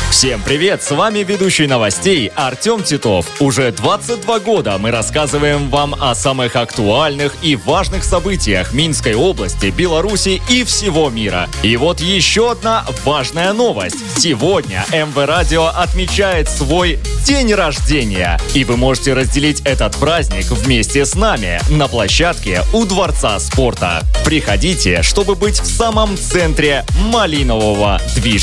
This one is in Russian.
Всем привет, с вами ведущий новостей Артем Титов. Уже 22 года мы рассказываем вам о самых актуальных и важных событиях Минской области, Беларуси и всего мира. И вот еще одна важная новость. Сегодня МВ Радио отмечает свой день рождения. И вы можете разделить этот праздник вместе с нами на площадке у Дворца спорта. Приходите, чтобы быть в самом центре малинового движения.